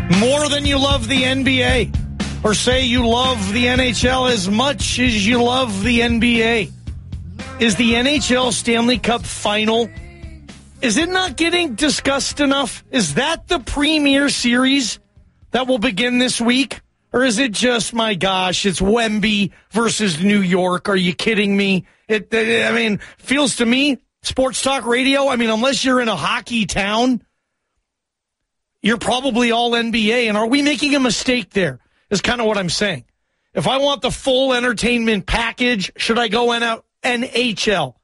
More than you love the NBA. Or say you love the NHL as much as you love the NBA. Is the NHL Stanley Cup final, is it not getting discussed enough? Is that the premier series that will begin this week? Or is it just, my gosh, it's Wemby versus New York? Are you kidding me? Feels to me, sports talk radio, unless you're in a hockey town, you're probably all NBA. And are we making a mistake there? Is kind of what I'm saying. If I want the full entertainment package, should I go NHL?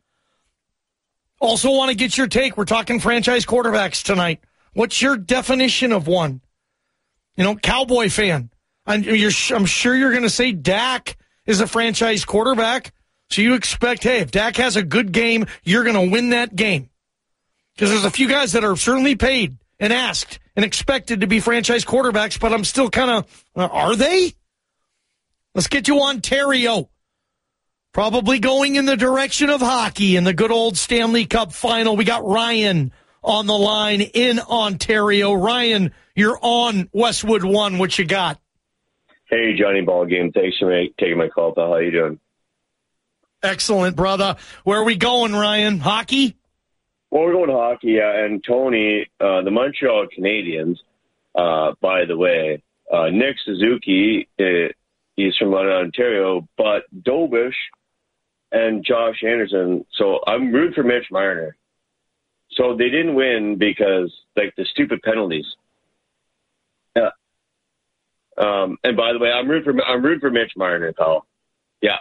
Also want to get your take. We're talking franchise quarterbacks tonight. What's your definition of one? Cowboy fan. I'm sure you're going to say Dak is a franchise quarterback. So you expect, hey, if Dak has a good game, you're going to win that game. Because there's a few guys that are certainly paid and asked and expected to be franchise quarterbacks, but I'm still kind of, are they? Let's get to Ontario. Probably going in the direction of hockey in the good old Stanley Cup final. We got Ryan on the line in Ontario. Ryan, you're on Westwood One. What you got? Hey, Johnny Ballgame. Thanks for taking my call, pal. How you doing? Excellent, brother. Where are we going, Ryan? Hockey? Well, we're going to hockey, and Tony, the Montreal Canadiens, by the way, Nick Suzuki, he's from Ontario, but Dobish and Josh Anderson, so I'm rooting for Mitch Marner. So they didn't win because, the stupid penalties. Yeah. And by the way, I'm rooting for Mitch Marner, pal. Yeah.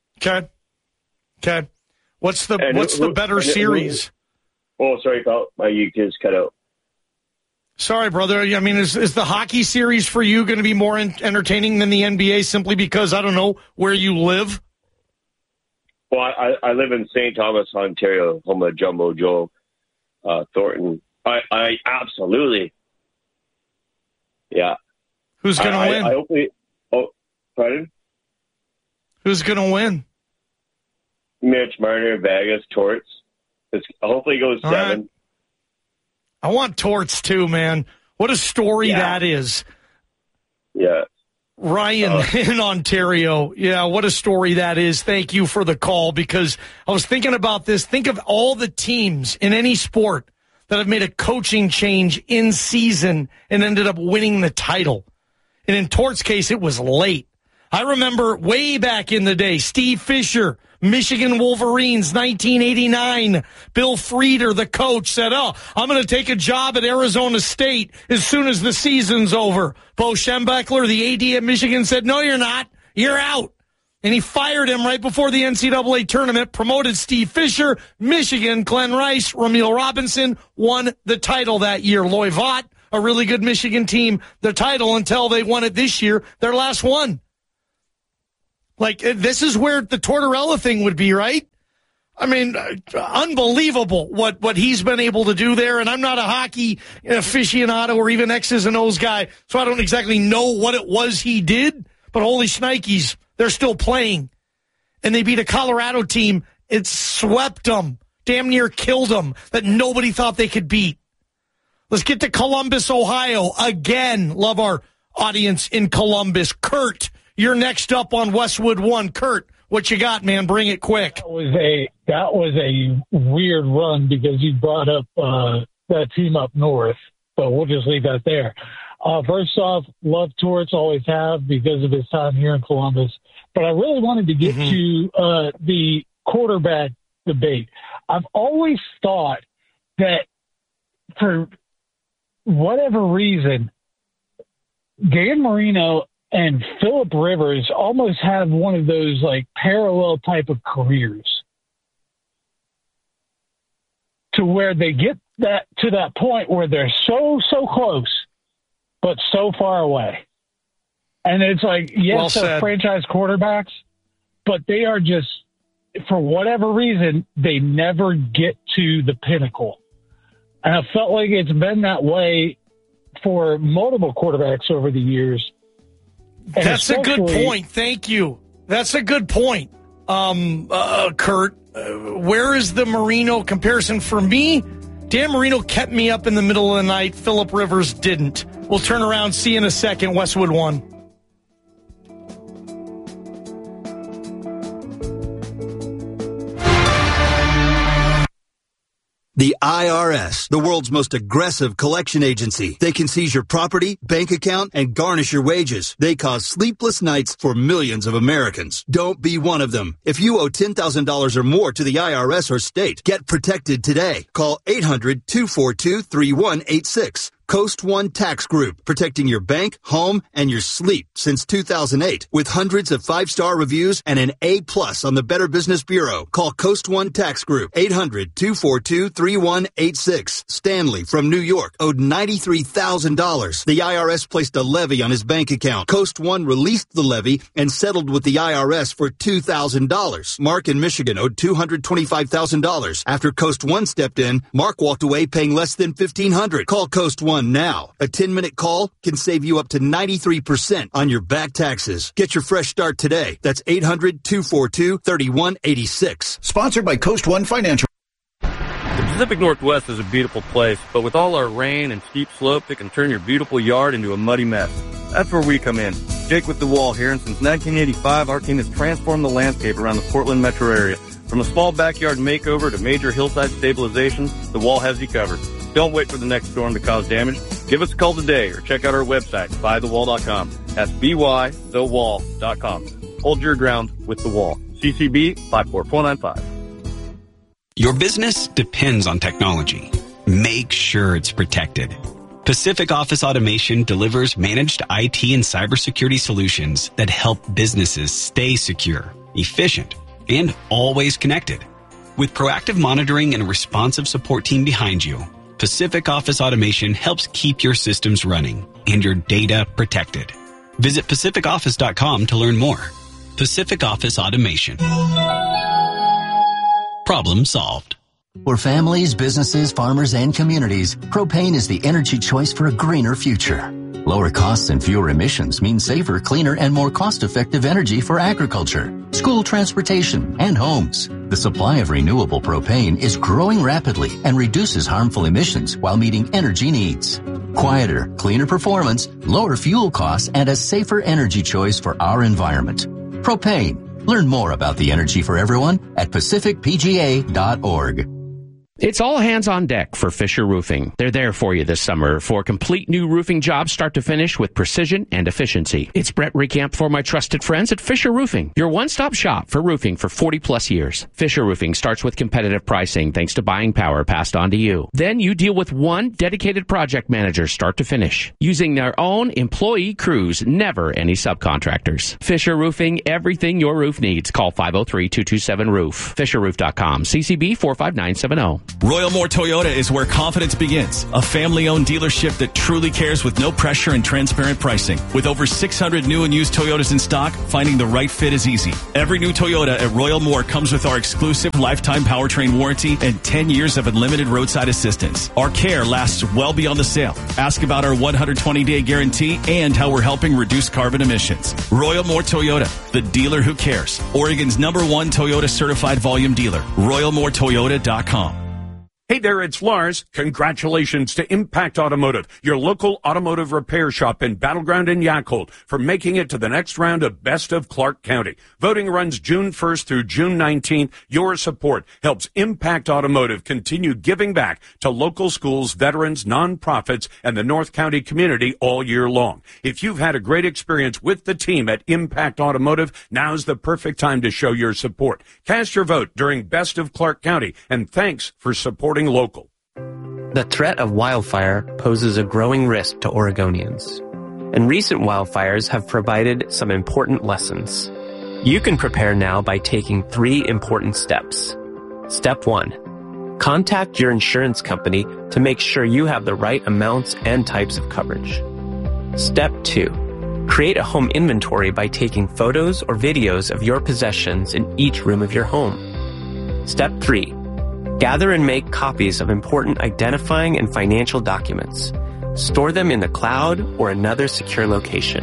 Okay. What's the better series? Oh, sorry, pal. You just cut out. Sorry, brother. Is the hockey series for you going to be more entertaining than the NBA simply because, I don't know, where you live? Well, I live in St. Thomas, Ontario, home of Jumbo Joe Thornton. I absolutely. Yeah. Who's going to win? I hopefully. Pardon? Who's going to win? Mitch Marner, Vegas, Torts. Hopefully it goes 7. Right. I want Torts too, man. What a story that is. Yeah. Ryan in Ontario. Yeah, what a story that is. Thank you for the call, because I was thinking about this. Think of all the teams in any sport that have made a coaching change in season and ended up winning the title. And in Torts' case, it was late. I remember way back in the day, Steve Fisher, Michigan Wolverines, 1989. Bill Frieder, the coach, said, I'm going to take a job at Arizona State as soon as the season's over. Bo Schembechler, the AD at Michigan, said, no, you're not. You're out. And he fired him right before the NCAA tournament, promoted Steve Fisher. Michigan, Glenn Rice, Ramil Robinson won the title that year. Loy Vaught, a really good Michigan team, the title until they won it this year, their last one. This is where the Tortorella thing would be, right? Unbelievable what he's been able to do there. And I'm not a hockey aficionado or even X's and O's guy, so I don't exactly know what it was he did. But holy shnikes, they're still playing. And they beat a Colorado team. It swept them, damn near killed them, that nobody thought they could beat. Let's get to Columbus, Ohio. Again, love our audience in Columbus. Kurt, you're next up on Westwood One. Kurt, what you got, man? Bring it quick. That was a weird run because you brought up that team up north, but we'll just leave that there. First off, love Torts, always have, because of his time here in Columbus. But I really wanted to get to the quarterback debate. I've always thought that for whatever reason, Dan Marino and Phillip Rivers almost have one of those parallel type of careers, to where they get to that point where they're so close, but so far away. And it's yes, they're franchise quarterbacks, but they are just, for whatever reason, they never get to the pinnacle. And I felt like it's been that way for multiple quarterbacks over the years. That's a good point. Thank you. That's a good point, Kurt. Where is the Marino comparison? For me, Dan Marino kept me up in the middle of the night. Phillip Rivers didn't. We'll turn around. See you in a second. Westwood 1. The IRS, the world's most aggressive collection agency. They can seize your property, bank account, and garnish your wages. They cause sleepless nights for millions of Americans. Don't be one of them. If you owe $10,000 or more to the IRS or state, get protected today. Call 800-242-3186. Coast One Tax Group, protecting your bank, home, and your sleep since 2008. With hundreds of 5-star reviews and an A+ on the Better Business Bureau. Call Coast One Tax Group, 800-242-3186. Stanley from New York owed $93,000. The IRS placed a levy on his bank account. Coast One released the levy and settled with the IRS for $2,000. Mark in Michigan owed $225,000. After Coast One stepped in, Mark walked away paying less than $1,500. Call Coast One now. A 10-minute call can save you up to 93% on your back taxes. Get your fresh start today. That's 800-242-3186. Sponsored by Coast One Financial. The Pacific Northwest is a beautiful place, but with all our rain and steep slopes, it can turn your beautiful yard into a muddy mess. That's where we come in. Jake with The Wall here, and since 1985, our team has transformed the landscape around the Portland metro area. From a small backyard makeover to major hillside stabilization, The Wall has you covered. Don't wait for the next storm to cause damage. Give us a call today or check out our website, buythewall.com. That's bythewall.com. Hold your ground with The Wall. CCB 54495. Your business depends on technology. Make sure it's protected. Pacific Office Automation delivers managed IT and cybersecurity solutions that help businesses stay secure, efficient, and always connected. With proactive monitoring and a responsive support team behind you, Pacific Office Automation helps keep your systems running and your data protected. Visit pacificoffice.com to learn more. Pacific Office Automation. Problem solved. For families, businesses, farmers, and communities, propane is the energy choice for a greener future. Lower costs and fewer emissions mean safer, cleaner, and more cost-effective energy for agriculture, school transportation, and homes. The supply of renewable propane is growing rapidly and reduces harmful emissions while meeting energy needs. Quieter, cleaner performance, lower fuel costs, and a safer energy choice for our environment. Propane. Learn more about the energy for everyone at pacificpga.org. It's all hands on deck for Fisher Roofing. They're there for you this summer for complete new roofing jobs start to finish with precision and efficiency. It's Brett Recamp for my trusted friends at Fisher Roofing, your one-stop shop for roofing for 40-plus years. Fisher Roofing starts with competitive pricing thanks to buying power passed on to you. Then you deal with one dedicated project manager start to finish, using their own employee crews, never any subcontractors. Fisher Roofing, everything your roof needs. Call 503-227-ROOF. FisherRoof.com. CCB 45970. Royal Moore Toyota is where confidence begins. A family-owned dealership that truly cares with no pressure and transparent pricing. With over 600 new and used Toyotas in stock, finding the right fit is easy. Every new Toyota at Royal Moore comes with our exclusive lifetime powertrain warranty and 10 years of unlimited roadside assistance. Our care lasts well beyond the sale. Ask about our 120-day guarantee and how we're helping reduce carbon emissions. Royal Moore Toyota, the dealer who cares. Oregon's #1 Toyota certified volume dealer. RoyalMooreToyota.com. Hey there, it's Lars. Congratulations to Impact Automotive, your local automotive repair shop in Battleground and Yacolt, for making it to the next round of Best of Clark County. Voting runs June 1st through June 19th. Your support helps Impact Automotive continue giving back to local schools, veterans, nonprofits, and the North County community all year long. If you've had a great experience with the team at Impact Automotive, now's the perfect time to show your support. Cast your vote during Best of Clark County, and thanks for supporting local. The threat of wildfire poses a growing risk to Oregonians, and recent wildfires have provided some important lessons. You can prepare now by taking 3 important steps. Step 1. Contact your insurance company to make sure you have the right amounts and types of coverage. Step 2. Create a home inventory by taking photos or videos of your possessions in each room of your home. Step 3. Gather and make copies of important identifying and financial documents. Store them in the cloud or another secure location.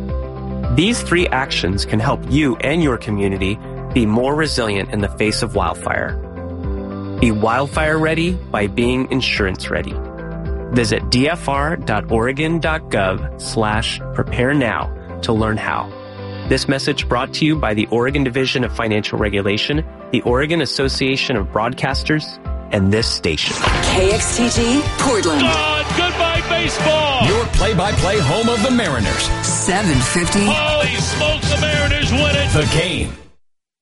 These 3 actions can help you and your community be more resilient in the face of wildfire. Be wildfire ready by being insurance ready. Visit dfr.oregon.gov/prepare now to learn how. This message brought to you by the Oregon Division of Financial Regulation, the Oregon Association of Broadcasters, and this station. KXTG, Portland. Goodbye, baseball. Your play-by-play home of the Mariners. 750. Holy smokes, the Mariners win it. The Game.